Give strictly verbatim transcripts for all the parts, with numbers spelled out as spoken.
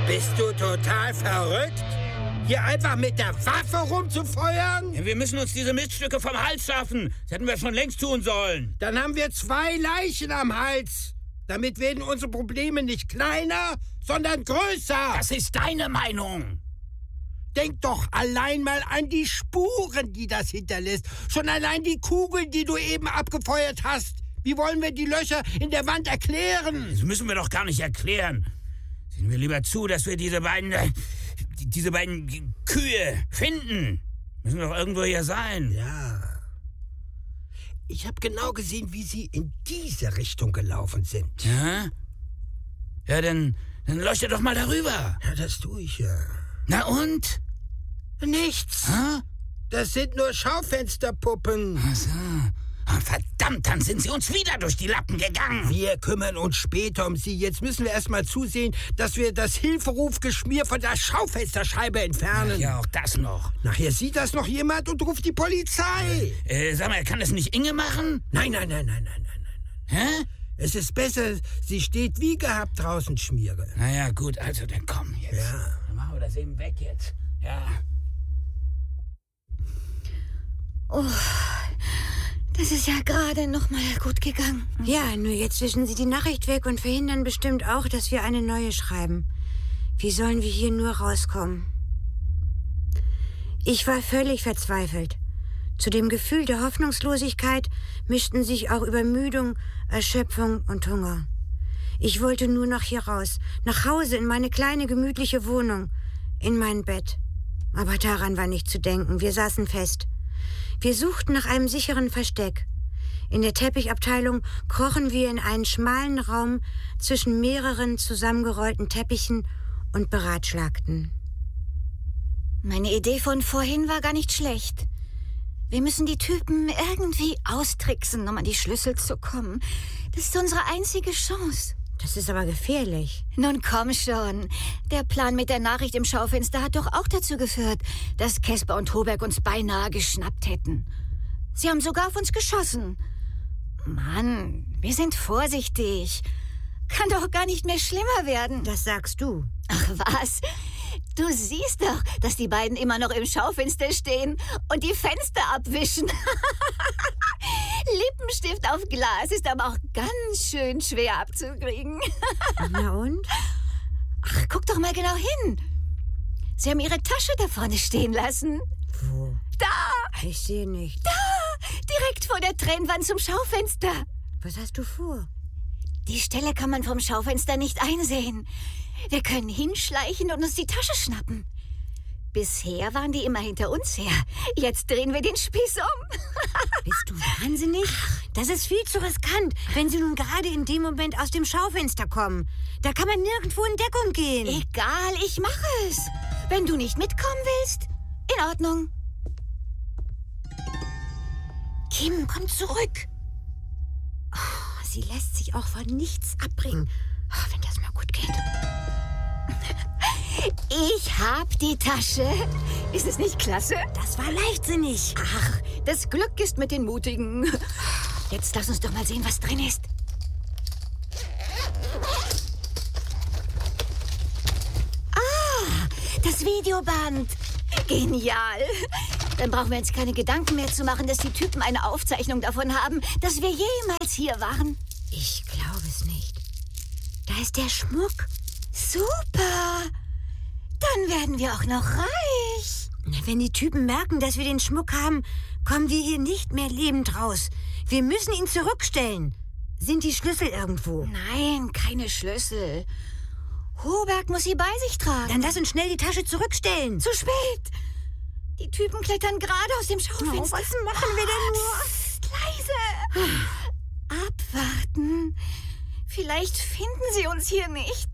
Bist du total verrückt? Hier einfach mit der Waffe rumzufeuern? Ja, wir müssen uns diese Miststücke vom Hals schaffen. Das hätten wir schon längst tun sollen. Dann haben wir zwei Leichen am Hals. Damit werden unsere Probleme nicht kleiner, sondern größer. Das ist deine Meinung. Denk doch allein mal an die Spuren, die das hinterlässt. Schon allein die Kugeln, die du eben abgefeuert hast. Wie wollen wir die Löcher in der Wand erklären? Das müssen wir doch gar nicht erklären. Sehen wir lieber zu, dass wir diese beiden, äh, diese beiden Kühe finden. Müssen doch irgendwo hier sein. Ja. Ich habe genau gesehen, wie sie in diese Richtung gelaufen sind. Ja? Ja, dann, dann leuchte doch mal darüber. Ja, das tue ich ja. Na und? Nichts. Hä? Das sind nur Schaufensterpuppen. Ach so. Oh, verdammt, dann sind sie uns wieder durch die Lappen gegangen. Wir kümmern uns später um sie. Jetzt müssen wir erst mal zusehen, dass wir das Hilferufgeschmier von der Schaufensterscheibe entfernen. Ja, auch das noch. Nachher sieht das noch jemand und ruft die Polizei. Äh, sag mal, kann das nicht Inge machen? Nein, nein, nein, nein, nein, nein, nein. Hä? Es ist besser, sie steht wie gehabt draußen, Schmiere. Naja, gut, also dann komm jetzt. Ja. Dann machen wir das eben weg jetzt. Ja. Oh, das ist ja gerade noch mal gut gegangen. Ja, nur jetzt wischen Sie die Nachricht weg und verhindern bestimmt auch, dass wir eine neue schreiben. Wie sollen wir hier nur rauskommen? Ich war völlig verzweifelt. Zu dem Gefühl der Hoffnungslosigkeit mischten sich auch Übermüdung, Erschöpfung und Hunger. Ich wollte nur noch hier raus, nach Hause in meine kleine gemütliche Wohnung, in mein Bett. Aber daran war nicht zu denken, wir saßen fest. Wir suchten nach einem sicheren Versteck. In der Teppichabteilung krochen wir in einen schmalen Raum zwischen mehreren zusammengerollten Teppichen und beratschlagten. Meine Idee von vorhin war gar nicht schlecht. Wir müssen die Typen irgendwie austricksen, um an die Schlüssel zu kommen. Das ist unsere einzige Chance. Das ist aber gefährlich. Nun komm schon. Der Plan mit der Nachricht im Schaufenster hat doch auch dazu geführt, dass Kesper und Hoberg uns beinahe geschnappt hätten. Sie haben sogar auf uns geschossen. Mann, wir sind vorsichtig. Kann doch gar nicht mehr schlimmer werden. Das sagst du. Ach was? Du siehst doch, dass die beiden immer noch im Schaufenster stehen und die Fenster abwischen. Lippenstift auf Glas ist aber auch ganz schön schwer abzukriegen. Na und? Ach, guck doch mal genau hin. Sie haben ihre Tasche da vorne stehen lassen. Wo? Da! Ich sehe nicht. Da! Direkt vor der Trennwand zum Schaufenster. Was hast du vor? Die Stelle kann man vom Schaufenster nicht einsehen. Wir können hinschleichen und uns die Tasche schnappen. Bisher waren die immer hinter uns her. Jetzt drehen wir den Spieß um. Bist du wahnsinnig? Das ist viel zu riskant, wenn sie nun gerade in dem Moment aus dem Schaufenster kommen. Da kann man nirgendwo in Deckung gehen. Egal, ich mache es. Wenn du nicht mitkommen willst, in Ordnung. Kim, komm zurück. Oh, sie lässt sich auch von nichts abbringen. Oh, wenn das mal gut geht. Ich hab die Tasche. Ist es nicht klasse? Das war leichtsinnig. Ach, das Glück ist mit den Mutigen. Jetzt lass uns doch mal sehen, was drin ist. Ah, das Videoband. Genial. Dann brauchen wir uns keine Gedanken mehr zu machen, dass die Typen eine Aufzeichnung davon haben, dass wir jemals hier waren. Ich glaube es nicht. Da ist der Schmuck. Super. Dann werden wir auch noch reich. Wenn die Typen merken, dass wir den Schmuck haben, kommen wir hier nicht mehr lebend raus. Wir müssen ihn zurückstellen. Sind die Schlüssel irgendwo? Nein, keine Schlüssel. Hoberg muss sie bei sich tragen. Dann lass uns schnell die Tasche zurückstellen. Zu spät. Die Typen klettern gerade aus dem Schaufenster. Oh, was machen wir denn nur? Psst, leise. Abwarten. Vielleicht finden sie uns hier nicht.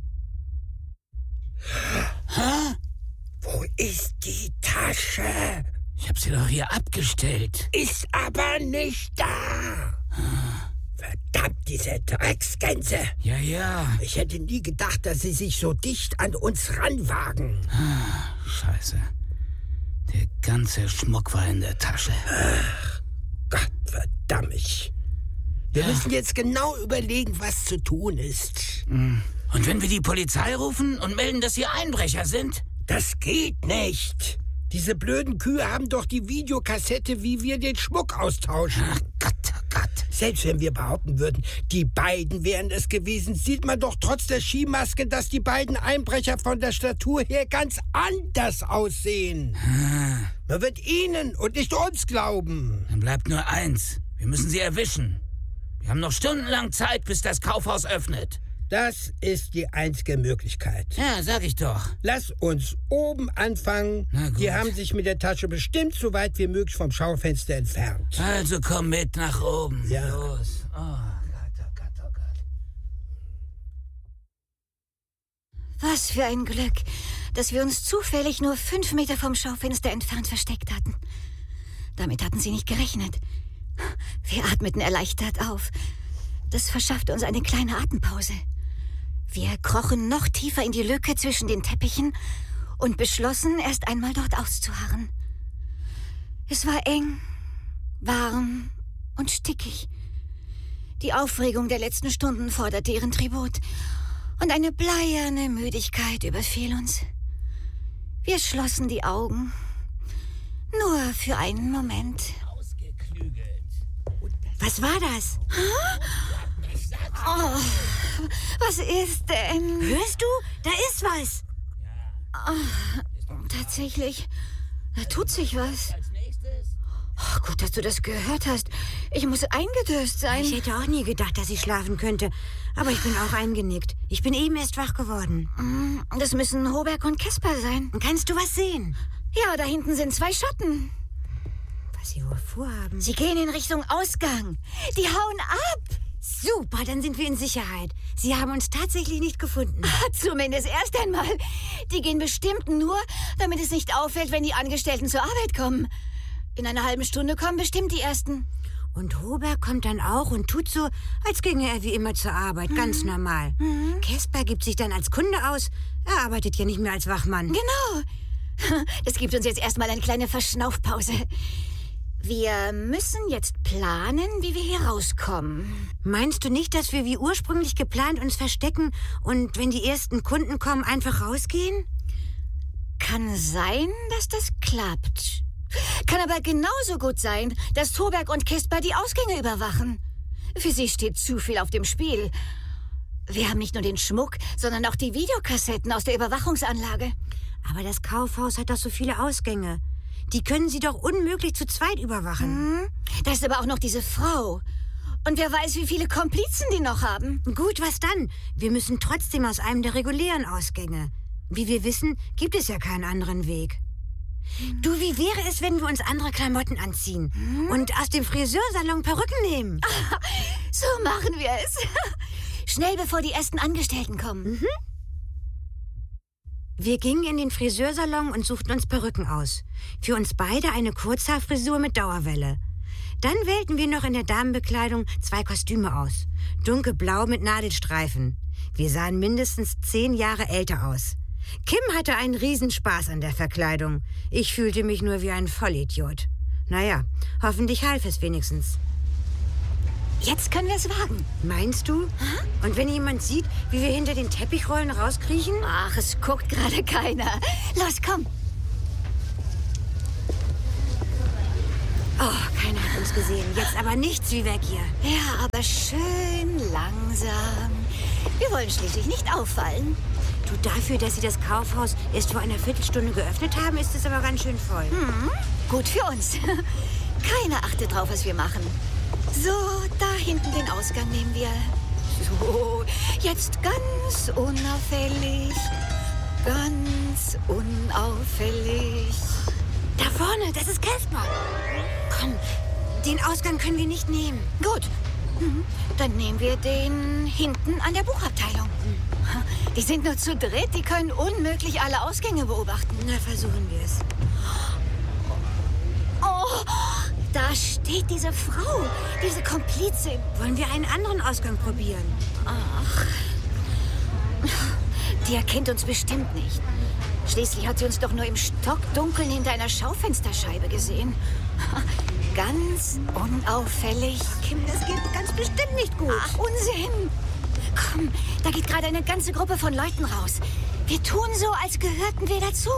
Hä? Wo ist die Tasche? Ich hab sie doch hier abgestellt. Ist aber nicht da. Verdammt, diese Drecksgänse. Ja, ja. Ich hätte nie gedacht, dass sie sich so dicht an uns ranwagen. Scheiße. Der ganze Schmuck war in der Tasche. Ach, Gott verdammt mich. Wir ja. müssen jetzt genau überlegen, was zu tun ist. Mhm. Und wenn wir die Polizei rufen und melden, dass hier Einbrecher sind? Das geht nicht. Diese blöden Kühe haben doch die Videokassette, wie wir den Schmuck austauschen. Ach Gott, oh Gott. Selbst wenn wir behaupten würden, die beiden wären es gewesen, sieht man doch trotz der Skimaske, dass die beiden Einbrecher von der Statur her ganz anders aussehen. Ah. Man wird ihnen und nicht uns glauben. Dann bleibt nur eins. Wir müssen sie erwischen. Wir haben noch stundenlang Zeit, bis das Kaufhaus öffnet. Das ist die einzige Möglichkeit. Ja, sag ich doch. Lass uns oben anfangen. Na gut. Die haben sich mit der Tasche bestimmt so weit wie möglich vom Schaufenster entfernt. Also komm mit nach oben. Ja. Los. Oh Gott, oh Gott, oh Gott. Was für ein Glück, dass wir uns zufällig nur fünf Meter vom Schaufenster entfernt versteckt hatten. Damit hatten sie nicht gerechnet. Wir atmeten erleichtert auf. Das verschaffte uns eine kleine Atempause. Wir krochen noch tiefer in die Lücke zwischen den Teppichen und beschlossen, erst einmal dort auszuharren. Es war eng, warm und stickig. Die Aufregung der letzten Stunden forderte ihren Tribut und eine bleierne Müdigkeit überfiel uns. Wir schlossen die Augen, nur für einen Moment. Was war das? Oh, was ist denn? Hörst du? Da ist was. Oh, tatsächlich, da tut sich was. Oh, gut, dass du das gehört hast. Ich muss eingedöst sein. Ich hätte auch nie gedacht, dass ich schlafen könnte. Aber ich bin auch eingenickt. Ich bin eben erst wach geworden. Das müssen Hoberg und Kesper sein. Kannst du was sehen? Ja, da hinten sind zwei Schatten. Was sie wohl vorhaben? Sie gehen in Richtung Ausgang. Die hauen ab. Super, dann sind wir in Sicherheit. Sie haben uns tatsächlich nicht gefunden. Zumindest erst einmal. Die gehen bestimmt nur, damit es nicht auffällt, wenn die Angestellten zur Arbeit kommen. In einer halben Stunde kommen bestimmt die Ersten. Und Hoberg kommt dann auch und tut so, als ginge er wie immer zur Arbeit, mhm. ganz normal. Mhm. Kesper gibt sich dann als Kunde aus. Er arbeitet ja nicht mehr als Wachmann. Genau. Das gibt uns jetzt erstmal eine kleine Verschnaufpause. Wir müssen jetzt planen, wie wir hier rauskommen. Meinst du nicht, dass wir wie ursprünglich geplant uns verstecken und wenn die ersten Kunden kommen, einfach rausgehen? Kann sein, dass das klappt. Kann aber genauso gut sein, dass Hoberg und Kesper die Ausgänge überwachen. Für sie steht zu viel auf dem Spiel. Wir haben nicht nur den Schmuck, sondern auch die Videokassetten aus der Überwachungsanlage. Aber das Kaufhaus hat doch so viele Ausgänge. Die können sie doch unmöglich zu zweit überwachen. Hm, da ist aber auch noch diese Frau. Und wer weiß, wie viele Komplizen die noch haben. Gut, was dann? Wir müssen trotzdem aus einem der regulären Ausgänge. Wie wir wissen, gibt es ja keinen anderen Weg. Hm. Du, wie wäre es, wenn wir uns andere Klamotten anziehen hm? und aus dem Friseursalon Perücken nehmen? Ah, so machen wir es. Schnell, bevor die ersten Angestellten kommen. Mhm. Wir gingen in den Friseursalon und suchten uns Perücken aus. Für uns beide eine Kurzhaarfrisur mit Dauerwelle. Dann wählten wir noch in der Damenbekleidung zwei Kostüme aus. Dunkelblau mit Nadelstreifen. Wir sahen mindestens zehn Jahre älter aus. Kim hatte einen Riesenspaß an der Verkleidung. Ich fühlte mich nur wie ein Vollidiot. Naja, hoffentlich half es wenigstens. Jetzt können wir es wagen. Meinst du? Aha. Und wenn jemand sieht, wie wir hinter den Teppichrollen rauskriechen? Ach, es guckt gerade keiner. Los, komm. Oh, keiner hat uns gesehen. Jetzt aber nichts wie weg hier. Ja, aber schön langsam. Wir wollen schließlich nicht auffallen. Du, dafür, dass sie das Kaufhaus erst vor einer Viertelstunde geöffnet haben, ist es aber ganz schön voll. Hm, gut für uns. Keiner achtet drauf, was wir machen. So, da hinten den Ausgang nehmen wir. So, jetzt ganz unauffällig. Ganz unauffällig. Da vorne, das ist Kesper. Komm, den Ausgang können wir nicht nehmen. Gut, mhm. Dann nehmen wir den hinten an der Buchabteilung. Die sind nur zu dritt, die können unmöglich alle Ausgänge beobachten. Na, versuchen wir es. Oh, da steht diese Frau, diese Komplizin. Wollen wir einen anderen Ausgang probieren? Ach, die erkennt uns bestimmt nicht. Schließlich hat sie uns doch nur im Stockdunkeln hinter einer Schaufensterscheibe gesehen. Ganz unauffällig. Kim, das geht ganz bestimmt nicht gut. Ach, Unsinn. Komm, da geht gerade eine ganze Gruppe von Leuten raus. Wir tun so, als gehörten wir dazu.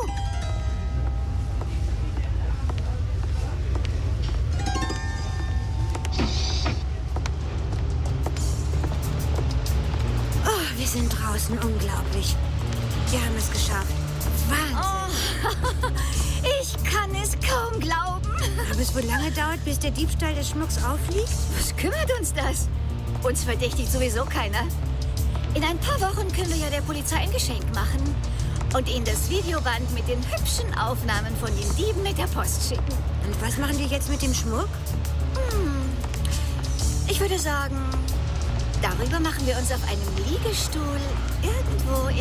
Oh, wir sind draußen. Unglaublich. Wir haben es geschafft. Wahnsinn. Oh, ich kann es kaum glauben. Aber es wohl lange dauert, bis der Diebstahl des Schmucks auffliegt? Was kümmert uns das? Uns verdächtigt sowieso keiner. In ein paar Wochen können wir ja der Polizei ein Geschenk machen und ihnen das Videoband mit den hübschen Aufnahmen von den Dieben mit der Post schicken. Und was machen wir jetzt mit dem Schmuck? Hm. Ich würde sagen, darüber machen wir uns auf einem Liegestuhl irgendwo in